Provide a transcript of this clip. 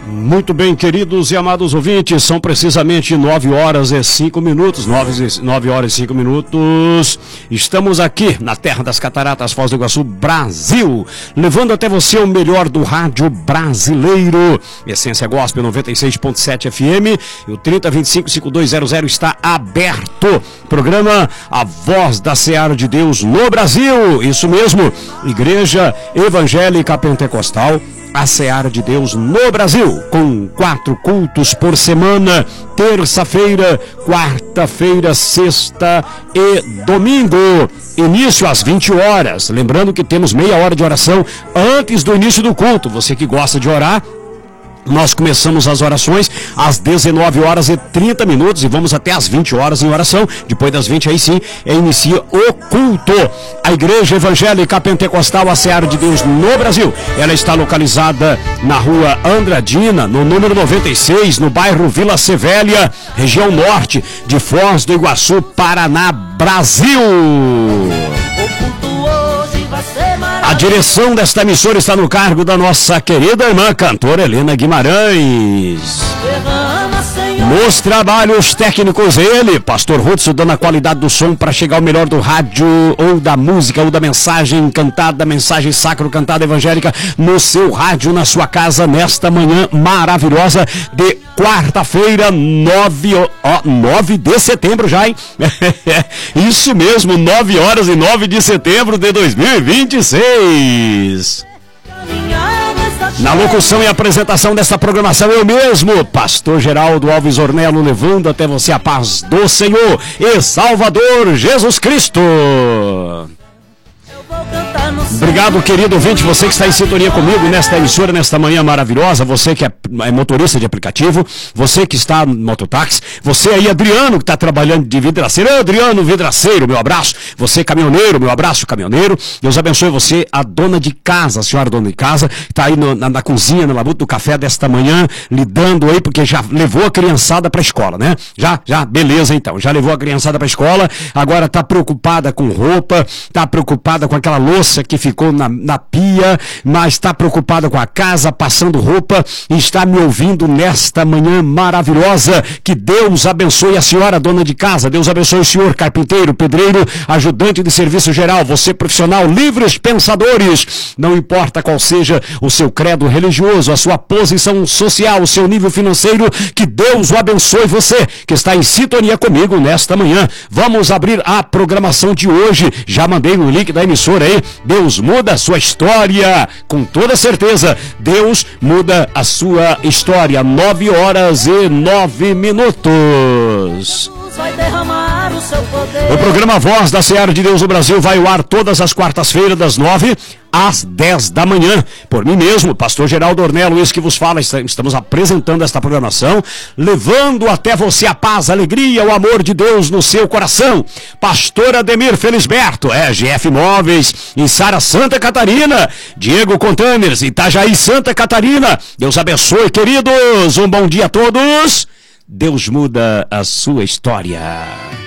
Muito bem, queridos e amados ouvintes, são precisamente 9 horas e 5 minutos, 9 horas e 5 minutos, estamos aqui na terra das Cataratas, Foz do Iguaçu, Brasil, levando até você o melhor do rádio brasileiro. Essência Gospel 96.7 FM e o 3025-5200 está aberto. Programa A Voz da Seara de Deus no Brasil, isso mesmo, Igreja Evangélica Pentecostal, a Seara de Deus no Brasil, com 4 cultos por semana, terça-feira, quarta-feira, sexta e domingo. Início às 20 horas. Lembrando que temos meia hora de oração antes do início do culto. Você que gosta de orar, nós começamos as orações às 19 horas e 30 minutos e vamos até às 20 horas em oração. Depois das 20 aí sim, inicia o culto. A Igreja Evangélica Pentecostal, a Seara de Deus no Brasil, ela está localizada na rua Andradina, no número 96, no bairro Vila Sevélia, região norte de Foz do Iguaçu, Paraná, Brasil. A direção desta emissora está no cargo da nossa querida irmã cantora Helena Guimarães. Nos trabalhos técnicos ele, Pastor Hudson, dando a qualidade do som para chegar ao melhor do rádio, ou da música, ou da mensagem cantada, mensagem sacro cantada evangélica no seu rádio, na sua casa, nesta manhã maravilhosa de quarta-feira, 9 de setembro já, hein? Isso mesmo, 9 horas e 9 de setembro de 2026. Na locução e apresentação desta programação, eu mesmo, Pastor Geraldo Alves Ornello, levando até você a paz do Senhor e Salvador Jesus Cristo. Obrigado, querido ouvinte, você que está em sintonia comigo nesta emissora, nesta manhã maravilhosa, você que é motorista de aplicativo, você que está no mototáxi, você aí, Adriano, que está trabalhando de vidraceiro, Adriano Vidraceiro, meu abraço, você caminhoneiro, meu abraço, caminhoneiro, Deus abençoe você, a dona de casa, a senhora dona de casa, está aí na cozinha, na labuta do café desta manhã, lidando aí, porque já levou a criançada para a escola, né? Já, beleza então, já levou a criançada para a escola, agora está preocupada com roupa, está preocupada com aquela louça que ficou na pia, mas está preocupada com a casa, passando roupa, e está me ouvindo nesta manhã maravilhosa. Que Deus abençoe a senhora, dona de casa, Deus abençoe o senhor, carpinteiro, pedreiro, ajudante de serviço geral, você profissional, livres pensadores, não importa qual seja o seu credo religioso, a sua posição social, o seu nível financeiro, que Deus o abençoe você, que está em sintonia comigo nesta manhã. Vamos abrir a programação de hoje, já mandei o link da emissora aí. Deus muda a sua história, com toda certeza, Deus muda a sua história. 9 horas e 9 minutos. O programa Voz da Seara de Deus no Brasil vai ao ar todas as quartas-feiras, das 9 às 10 da manhã. Por mim mesmo, Pastor Geraldo Ornello, isso que vos fala, estamos apresentando esta programação, levando até você a paz, a alegria, o amor de Deus no seu coração. Pastor Ademir Felisberto, GF Móveis, em Sara, Santa Catarina. Diego Containers, Itajaí, Santa Catarina. Deus abençoe, queridos. Um bom dia a todos. Deus muda a sua história.